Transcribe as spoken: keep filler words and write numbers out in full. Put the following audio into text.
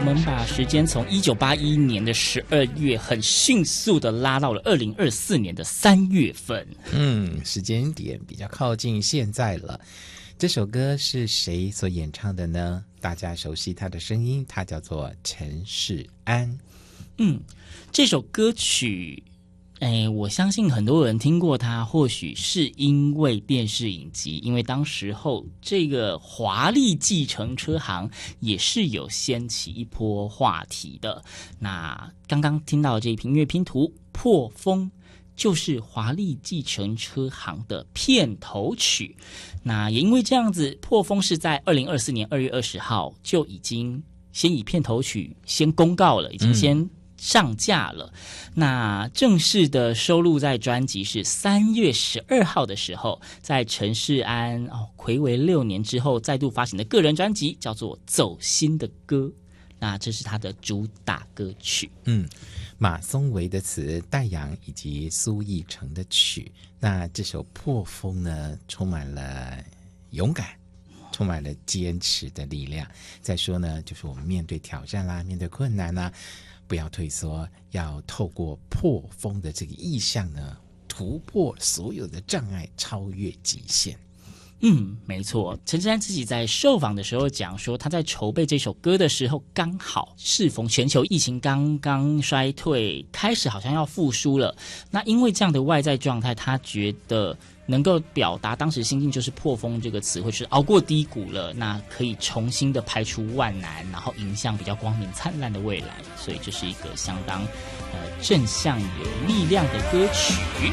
们把时间从一九八一年的十二月很迅速的拉到了二零二四年的三月份。 嗯，时间点比较靠近现在了。这首歌是谁所演唱的呢？大家熟悉他的声音，他叫做陈世安。 嗯，这首歌曲哎，我相信很多人听过它，或许是因为电视影集，因为当时候这个华丽计程车行也是有掀起一波话题的。那刚刚听到这一篇音乐拼图《破风》，就是华丽计程车行的片头曲。那也因为这样子，《破风》是在二零二四年二月二十号就已经先以片头曲先公告了，已经先、嗯上架了。那正式的收录在专辑是三月十二号的时候，在陈世安哦睽违六年之后再度发行的个人专辑，叫做《走心的歌》。那这是他的主打歌曲。 嗯，马松维的词，戴阳以及苏奕成的曲。那这首《破风》呢，充满了勇敢，充满了坚持的力量。再说呢，就是我们面对挑战啦，面对困难啦，不要退缩，要透过破风的这个意象呢，突破所有的障碍，超越极限。 嗯，没错。陈世安自己在受访的时候讲说，他在筹备这首歌的时候，刚好适逢全球疫情刚刚衰退，开始好像要复苏了。那因为这样的外在状态，他觉得能够表达当时心境，就是破风这个词汇，就是熬过低谷了，那可以重新的排除万难，然后迎向比较光明灿烂的未来。所以这是一个相当呃正向有力量的歌曲。